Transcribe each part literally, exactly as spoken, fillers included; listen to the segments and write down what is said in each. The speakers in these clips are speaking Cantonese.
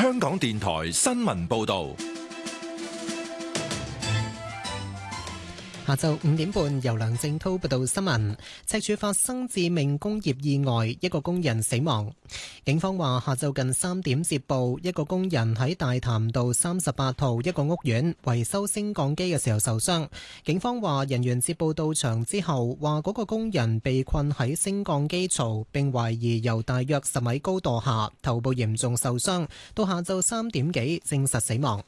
香港電台新聞報道。 下晝五點半，由梁正濤報道新聞。赤柱發生致命工業意外，一個工人死亡。警方話，下晝近三點接報，一個工人喺大潭道三十八號一個屋苑維修升降機嘅時候受傷。警方話，人員接報到場之後，話嗰個工人被困喺升降機槽，並懷疑由大約十米高墮下，頭部嚴重受傷。到下晝三點幾，證實死亡。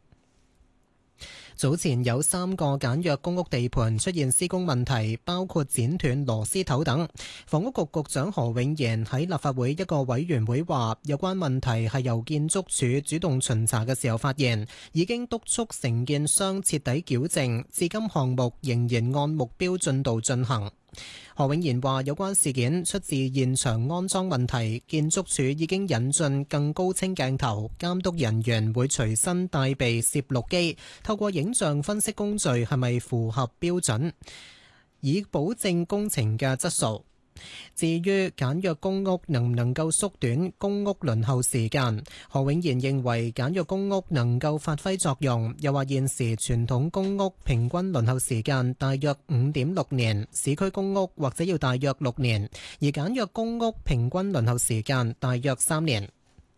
早前有三個簡約公屋地盤出現施工問題，包括剪斷螺絲頭等。房屋局局長何永賢喺立法會一個委員會話，有關問題係由建築署主動巡查嘅時候發現，已經督促承建商徹底矯正，至今項目仍然按目標進度進行。何永賢話，有關事件出自現場安裝問題，建築署已經引進更高清鏡頭，監督人員會隨身帶備攝錄機，透過影像分析工序係咪符合標準，以保證工程嘅質素。至於簡約公屋能唔能夠縮短公屋輪候時間，何永賢認為簡約公屋能夠發揮作用，又話現時傳統公屋平均輪候時間大約五點六年，市區公屋或者要大約六年，而簡約公屋平均輪候時間大約三年。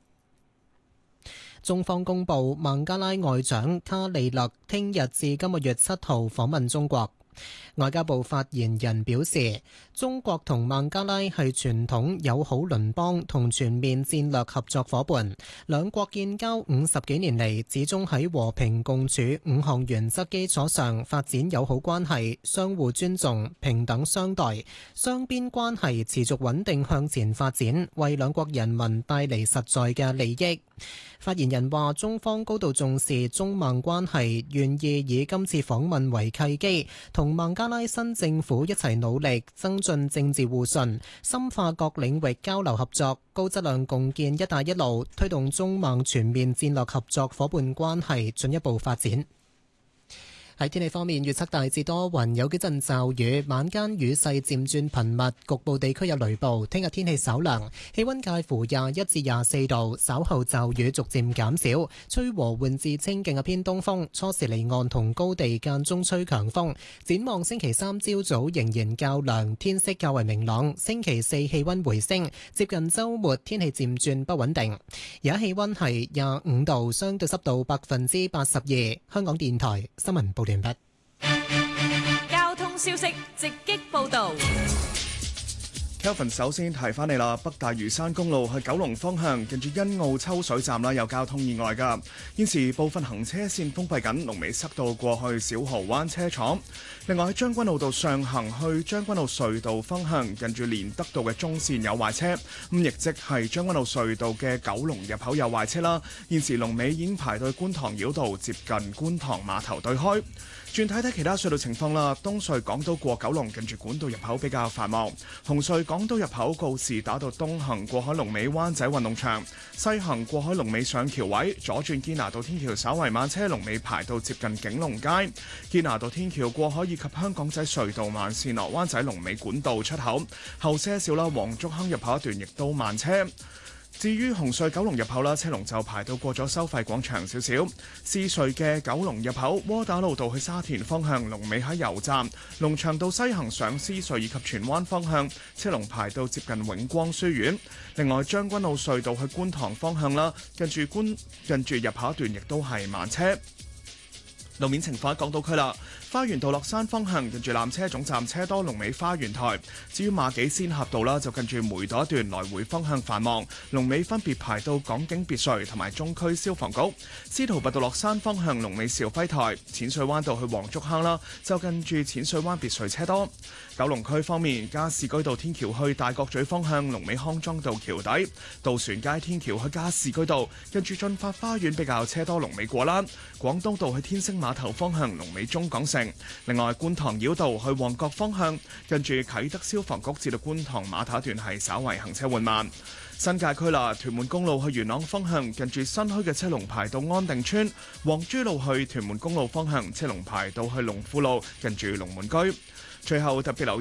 中方公布孟加拉外長卡利勒聽日至今個月七號訪問中國。外交部發言人表示，中國同孟加拉係傳統友好鄰邦同全面戰略合作夥伴，兩國建交五十幾年嚟，始終喺和平共處五項原則基礎上發展友好關係，相互尊重、平等相待，雙邊關係持續穩定向前發展，為兩國人民帶嚟實在嘅利益。發言人話，中方高度重視中孟關係，願意以今次訪問為契機，同孟加拉新政府一齊努力，增進政治互信，深化各領域交流合作，高質量共建一帶一路，推動中孟全面戰略合作夥伴關係進一步發展。喺天氣方面，預測大致多雲，有幾陣驟雨，晚間雨勢漸轉頻密，局部地區有雷暴。聽日天氣稍涼，氣溫介乎廿一至廿四度，稍後驟雨逐漸減少，吹和緩至清勁嘅偏東風，初時離岸同高地間中吹強風。展望星期三朝早仍然較涼，天色較為明朗。星期四氣溫回升，接近週末天氣漸轉不穩定。而家氣溫係廿五度，相對濕度百分之八十二。香港電台新聞報。 交通消息直擊報道。 Kelvin 首先提翻你啦，北大嶼山公路去九龍方向，近住欣澳抽水站啦，有交通意外噶。現時部分行車線封閉緊，龍尾塞到過去小蠔灣車廠。另外喺將軍澳道上行去將軍澳隧道方向，近住連德道嘅中線有壞車，咁亦即係將軍澳隧道嘅九龍入口有壞車啦。現時龍尾已經排到觀塘繞道，接近觀塘碼頭對開。轉睇睇其他隧道情況啦，東隧港島過九龍近住管道入口比較繁忙，紅隧港島入口告士打道東行過海龍尾灣仔運動場，西行過海龍尾上橋位，左轉堅拿道天橋稍為慢車，龍尾排到接近景隆街，堅拿道天橋過海以及香港仔隧道慢線落灣仔龍尾管道出口，後些少啦，黃竹坑入口一段亦都慢車。至於紅隧九龍入口啦，車龍就排到過咗收費廣場少少。獅隧嘅九龍入口，窩打老道去沙田方向，龍尾喺油站；龍翔道西行上獅隧以及荃灣方向，車龍排到接近永光書院。另外將軍澳隧道去觀塘方向啦，近住觀近住入口一段亦都係慢車。路面情況喺港島區啦，花園道落山方向近住纜車總站車多，龍尾花園台。至於馬己仙峽道啦，就近住梅朵一段來回方向繁忙，龍尾分別排到港景別墅同埋中區消防局。司徒拔道落山方向龍尾兆輝台，淺水灣道去黃竹坑啦，就近住淺水灣別墅車多。九龍區方面，加士居道天橋去大角咀方向龍尾康莊道橋底，渡船街天橋去加士居道近住駿發花園比較車多，龍尾過欄。廣東道去天星碼頭方向龍尾中港城。另外觀塘繞道去旺角方向近住啟德消防局至到觀塘碼頭一段係稍為行車緩慢。新界區啦，屯門公路去元朗方向近住新墟嘅車龍排到安定村，黃珠路去屯門公路方向車龍排到去龍富路近住龍門居。最後特別留意